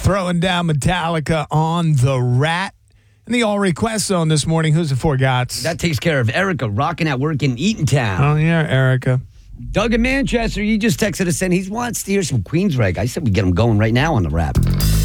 throwing down Metallica on the Rat. In the all request zone this morning, who's it for, Gots? That takes care of Erica rocking at work in Eatontown. Oh, yeah, Erica. Doug in Manchester, you just texted us saying he wants to hear some Queensrÿche. I said we get him going right now on the Rap.